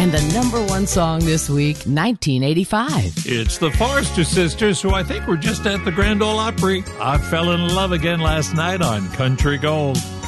And the number one song this week, 1985. It's the Forrester Sisters, who I think were just at the Grand Ole Opry. I fell in love again last night on Country Gold.